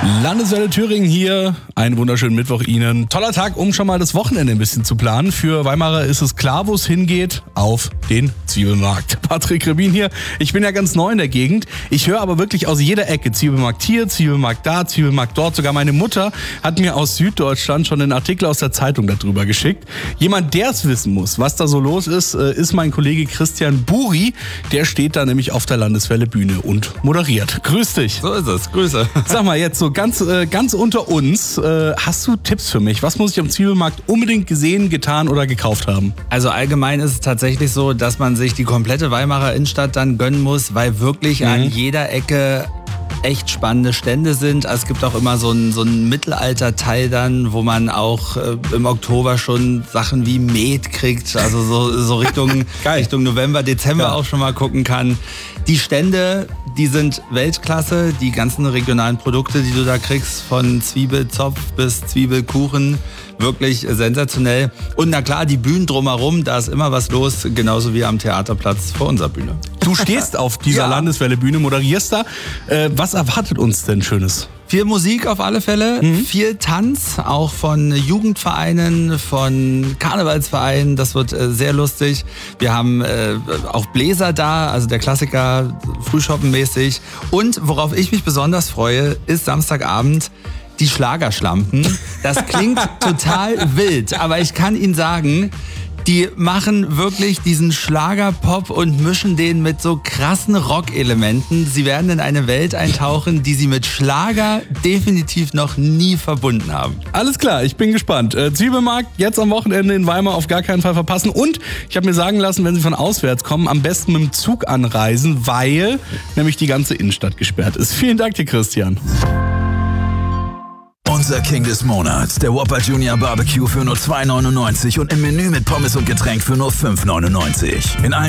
Landeswelle Thüringen hier. Einen wunderschönen Mittwoch Ihnen. Toller Tag, um schon mal das Wochenende ein bisschen zu planen. Für Weimarer ist es klar, wo es hingeht. Auf den Zwiebelmarkt. Patrick Rebin hier. Ich bin ja ganz neu in der Gegend. Ich höre aber wirklich aus jeder Ecke. Zwiebelmarkt hier, Zwiebelmarkt da, Zwiebelmarkt dort. Sogar meine Mutter hat mir aus Süddeutschland schon einen Artikel aus der Zeitung darüber geschickt. Jemand, der es wissen muss, was da so los ist, ist mein Kollege Christian Buri. Der steht da nämlich auf der Landeswelle Bühne und moderiert. Grüß dich. So ist es. Grüße. Sag mal, jetzt so ganz unter uns. Hast du Tipps für mich? Was muss ich am Zwiebelmarkt unbedingt gesehen, getan oder gekauft haben? Also allgemein ist es tatsächlich so, dass man sich die komplette Weimarer Innenstadt dann gönnen muss, weil wirklich an jeder Ecke echt spannende Stände sind. Es gibt auch immer so ein Mittelalter-Teil dann, wo man auch im Oktober schon Sachen wie Met kriegt, also so Richtung November, Dezember auch schon mal gucken kann. Die Stände, die sind Weltklasse, die ganzen regionalen Produkte, die du da kriegst, von Zwiebelzopf bis Zwiebelkuchen, wirklich sensationell. Und na klar, die Bühnen drumherum, da ist immer was los, genauso wie am Theaterplatz vor unserer Bühne. Du stehst auf dieser Landeswelle Bühne, moderierst da. Was erwartet uns denn Schönes? Viel Musik auf alle Fälle, viel Tanz, auch von Jugendvereinen, von Karnevalsvereinen, das wird sehr lustig. Wir haben auch Bläser da, also der Klassiker, Frühschoppenmäßig. Und worauf ich mich besonders freue, ist Samstagabend die Schlagerschlampen. Das klingt total wild, aber ich kann Ihnen sagen, die machen wirklich diesen Schlagerpop und mischen den mit so krassen Rock-Elementen. Sie werden in eine Welt eintauchen, die sie mit Schlager definitiv noch nie verbunden haben. Alles klar, ich bin gespannt. Zwiebelmarkt jetzt am Wochenende in Weimar auf gar keinen Fall verpassen. Und ich habe mir sagen lassen, wenn Sie von auswärts kommen, am besten mit dem Zug anreisen, weil nämlich die ganze Innenstadt gesperrt ist. Vielen Dank dir, Christian. Unser King des Monats, der Whopper Junior Barbecue für nur $2,99 und im Menü mit Pommes und Getränk für nur $5,99. In allen